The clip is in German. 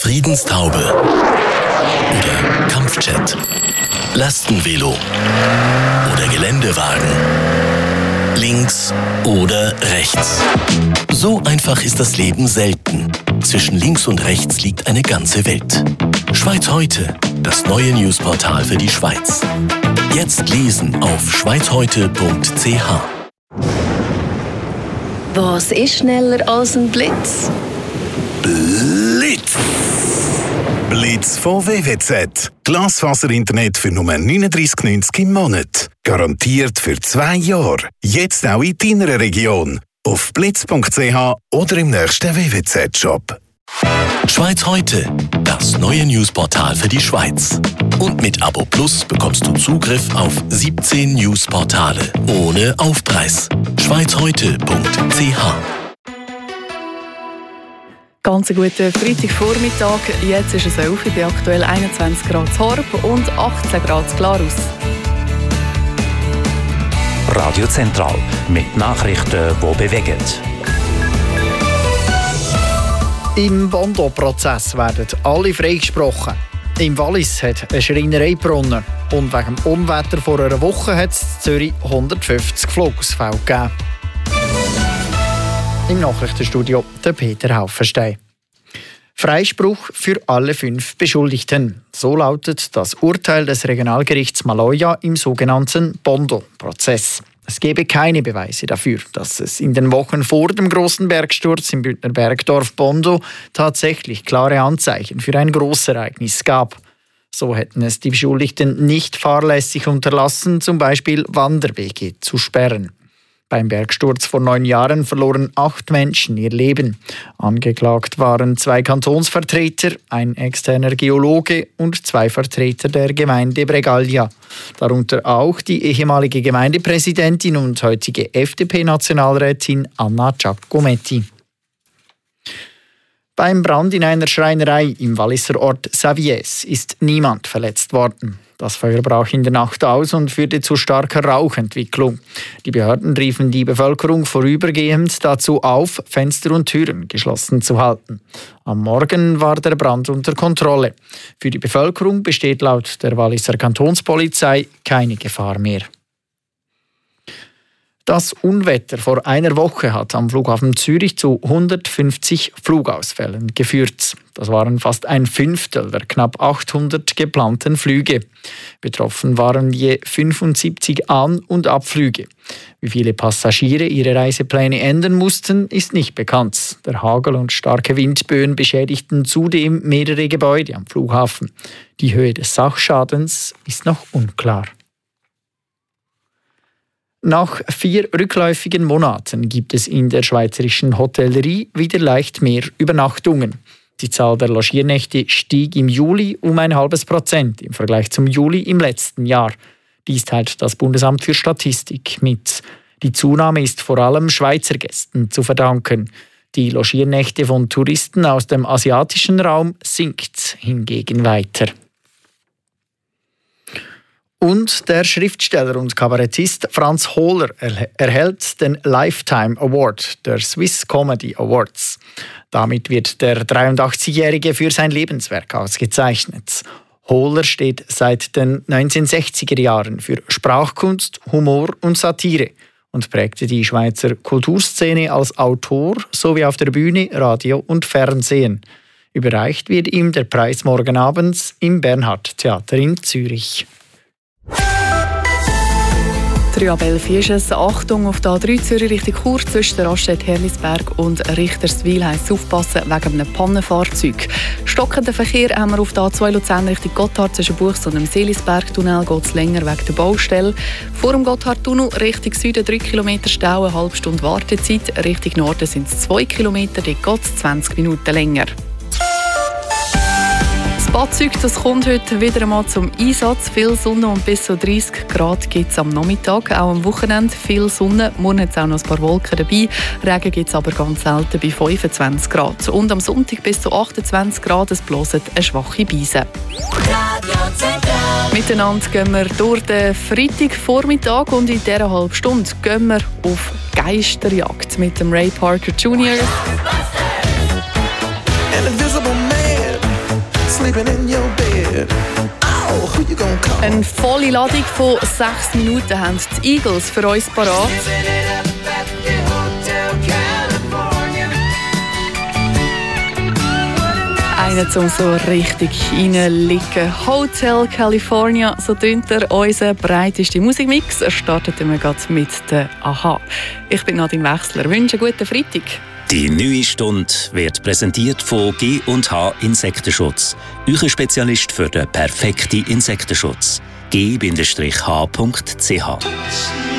Friedenstaube oder Kampfjet, Lastenvelo oder Geländewagen, links oder rechts. So einfach ist das Leben selten. Zwischen links und rechts liegt eine ganze Welt. Schweiz heute, das neue Newsportal für die Schweiz. Jetzt lesen auf schweizheute.ch. Was ist schneller als ein Blitz? Blitz! Blitz von WWZ. Glasfaser-Internet für nur 39,90 im Monat. Garantiert für 2 Jahre. Jetzt auch in deiner Region. Auf blitz.ch oder im nächsten WWZ-Shop. Schweiz heute, das neue Newsportal für die Schweiz. Und mit Abo Plus bekommst du Zugriff auf 17 Newsportale ohne Aufpreis. schweizheute.ch. Ganz einen guten Freitagvormittag. Jetzt ist es 11 Uhr, bei aktuell 21 Grad zu Horb und 18 Grad zu Glarus. Radio Zentral mit Nachrichten, die bewegen. Im Bondo-Prozess werden alle freigesprochen. Im Wallis hat eine Schreinerei gebrannt. Und wegen dem Unwetter vor einer Woche hat es in Zürich 150 Flugausfälle gegeben. Im Nachrichtenstudio der Peter Haufenstein. Freispruch für alle 5 Beschuldigten. So lautet das Urteil des Regionalgerichts Maloja im sogenannten Bondo-Prozess. Es gebe keine Beweise dafür, dass es in den Wochen vor dem großen Bergsturz im Bündner Bergdorf Bondo tatsächlich klare Anzeichen für ein Großereignis gab. So hätten es die Beschuldigten nicht fahrlässig unterlassen, zum Beispiel Wanderwege zu sperren. Beim Bergsturz vor 9 Jahren verloren 8 Menschen ihr Leben. Angeklagt waren 2 Kantonsvertreter, ein externer Geologe und 2 Vertreter der Gemeinde Bregaglia. Darunter auch die ehemalige Gemeindepräsidentin und heutige FDP-Nationalrätin Anna Giacometti. Beim Brand in einer Schreinerei im Walliser Ort Savies ist niemand verletzt worden. Das Feuer brach in der Nacht aus und führte zu starker Rauchentwicklung. Die Behörden riefen die Bevölkerung vorübergehend dazu auf, Fenster und Türen geschlossen zu halten. Am Morgen war der Brand unter Kontrolle. Für die Bevölkerung besteht laut der Walliser Kantonspolizei keine Gefahr mehr. Das Unwetter vor einer Woche hat am Flughafen Zürich zu 150 Flugausfällen geführt. Das waren fast ein Fünftel der knapp 800 geplanten Flüge. Betroffen waren je 75 An- und Abflüge. Wie viele Passagiere ihre Reisepläne ändern mussten, ist nicht bekannt. Der Hagel und starke Windböen beschädigten zudem mehrere Gebäude am Flughafen. Die Höhe des Sachschadens ist noch unklar. Nach 4 rückläufigen Monaten gibt es in der schweizerischen Hotellerie wieder leicht mehr Übernachtungen. Die Zahl der Logiernächte stieg im Juli um 0,5% im Vergleich zum Juli im letzten Jahr. Dies teilt das Bundesamt für Statistik mit. Die Zunahme ist vor allem Schweizer Gästen zu verdanken. Die Logiernächte von Touristen aus dem asiatischen Raum sinkt hingegen weiter. Und der Schriftsteller und Kabarettist Franz Hohler erhält den Lifetime Award der Swiss Comedy Awards. Damit wird der 83-Jährige für sein Lebenswerk ausgezeichnet. Hohler steht seit den 1960er Jahren für Sprachkunst, Humor und Satire und prägte die Schweizer Kulturszene als Autor sowie auf der Bühne, Radio und Fernsehen. Überreicht wird ihm der Preis morgen abends im Bernhard-Theater in Zürich. 3:11 ist es. Achtung auf der A3 Zürich Richtung Chur zwischen der Raststätte Herlisberg und Richterswil heisst aufpassen wegen einem Pannenfahrzeug. Stockenden Verkehr haben wir auf der A2 Luzern Richtung Gotthard zwischen Buchs und dem Seelisberg-Tunnel geht es länger wegen der Baustelle. Vor dem Gotthard-Tunnel Richtung Süden 3 Kilometer Stau, eine halbe Stunde Wartezeit. Richtung Norden sind es 2 Kilometer, dort geht es 20 Minuten länger. Das Badzeug, das kommt heute wieder einmal zum Einsatz. Viel Sonne und bis zu 30 Grad gibt es am Nachmittag. Auch am Wochenende viel Sonne. Morgen hat es auch noch ein paar Wolken dabei. Regen gibt es aber ganz selten bei 25 Grad. Und am Sonntag bis zu 28 Grad. Es bläst eine schwache Brise. Miteinander gehen wir durch den Freitagvormittag und in dieser halben Stunde gehen wir auf Geisterjagd mit dem Ray Parker Jr. An invisible man sleeping in your bed. Oh, who you gonna call? Eine volle Ladung von 6 Minuten haben die Eagles für uns parat. Einen zum so richtig reinliegen. Hotel California, so tönt unser breitester Musikmix. Starten wir gerade mit der Aha. Ich bin Nadine Wechsler. Wünsche einen guten Freitag. Die neue Stunde wird präsentiert von G&H Insektenschutz. Euer Spezialist für den perfekten Insektenschutz. g-h.ch